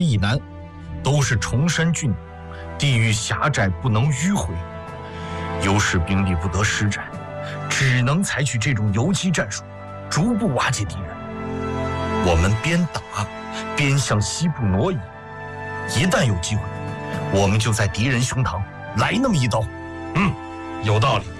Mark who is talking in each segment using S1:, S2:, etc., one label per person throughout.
S1: 以南，都是崇山峻岭，地域狭窄，不能迂回，优势兵力不得施展，只能采取这种游击战术，逐步瓦解敌人。我们边打边向西部挪移，一旦有机会，我们就在敌人胸膛来那么一刀。有道理。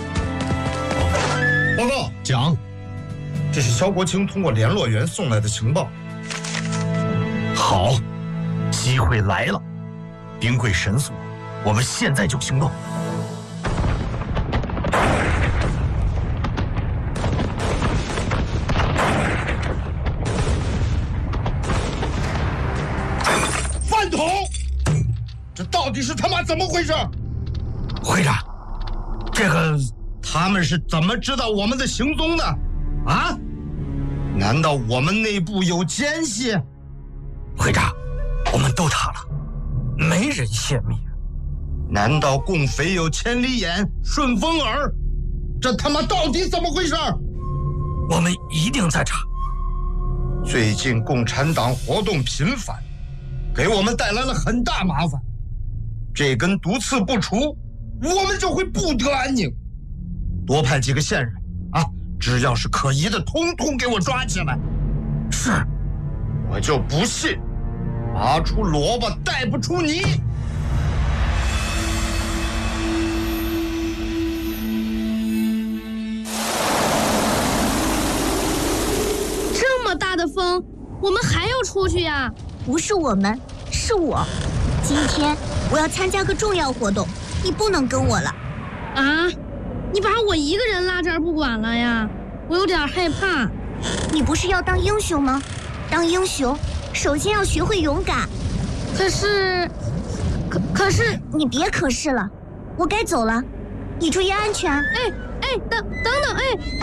S1: 报告，讲。这是萧国清通过联络员送来的情报。好，机会来了，兵贵神速，我们现在就行动。饭桶，这到底是他妈怎么回事？会长，这个他们是怎么知道我们的行踪的？啊？难道我们内部有奸细？会长，我们都查了，没人泄密。难道共匪有千里眼、顺风耳？这他妈到底怎么回事？我们一定在查。最近共产党活动频繁，给我们带来了很大麻烦。这根毒刺不除，我们就会不得安宁。多派几个线人啊！只要是可疑的，通通给我抓起来！是，我就不信，拔出萝卜带不出泥。
S2: 这么大的风，我们还要出去呀？
S3: 不是我们，是我。今天我要参加个重要活动，你不能跟我了。
S2: 啊？你把我一个人拉这儿不管了呀？我有点害怕。
S3: 你不是要当英雄吗？当英雄，首先要学会勇敢。
S2: 可是
S3: 你别可是了，我该走了，你注意安全。
S2: 等等，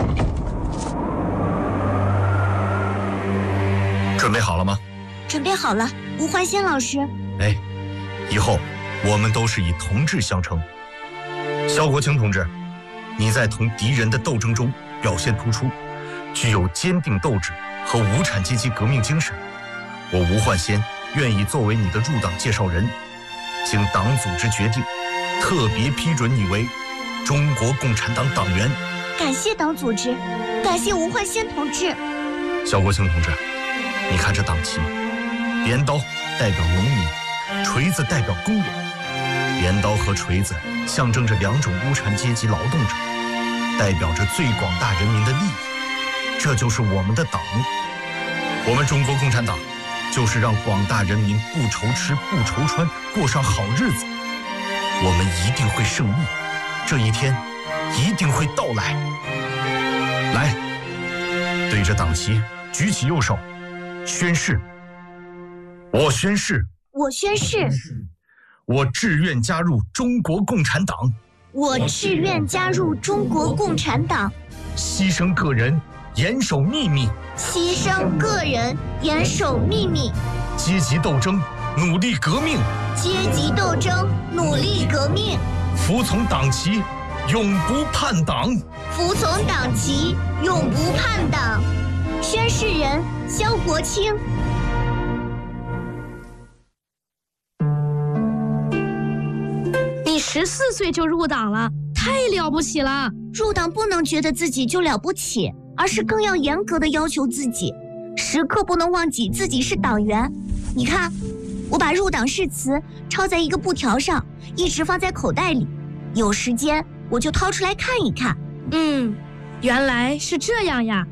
S1: 准备好了吗？
S3: 准备好了，吴焕先老师。
S1: 以后我们都是以同志相称。萧国清同志，你在同敌人的斗争中表现突出，具有坚定斗志和无产阶级革命精神。我吴焕先愿意作为你的入党介绍人，经党组织决定，特别批准你为中国共产党党员。
S3: 感谢党组织，感谢吴焕先同志。
S1: 萧国清同志，你看这党旗，镰刀代表农民，锤子代表工人。镰刀和锤子象征着两种无产阶级劳动者，代表着最广大人民的利益。这就是我们的党。我们中国共产党就是让广大人民不愁吃不愁穿，过上好日子。我们一定会胜利，这一天一定会到来。来，对着党旗举起右手，宣誓。我宣誓，
S3: 我宣誓，
S1: 我志愿加入中国共产党，
S3: 我志愿加入中国共产党，
S1: 牺牲个人，严守秘密，
S3: 牺牲个人，严守秘密，
S1: 阶级斗争，努力革命，
S3: 阶级斗争，努力革命，
S1: 服从党旗，永不叛党，
S3: 服从党旗，永不叛党。宣誓人萧国清。
S2: 你14岁就入党了，太了不起了！
S3: 入党不能觉得自己就了不起，而是更要严格的要求自己，时刻不能忘记自己是党员。你看，我把入党誓词抄在一个布条上，一直放在口袋里，有时间我就掏出来看一看。
S2: 原来是这样呀。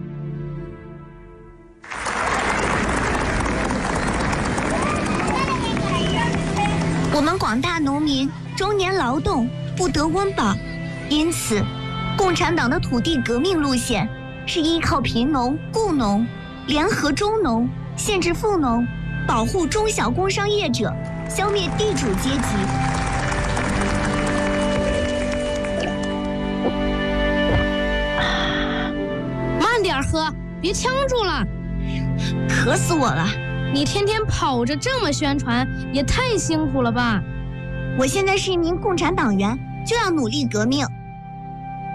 S3: 我们广大农民终年劳动，不得温饱，因此共产党的土地革命路线是依靠贫农、雇农，联合中农，限制富农，保护中小工商业者，消灭地主阶级。
S2: 慢点喝，别呛住了。
S3: 渴死我了！
S2: 你天天跑着这么宣传，也太辛苦了吧？
S3: 我现在是一名共产党员，就要努力革命，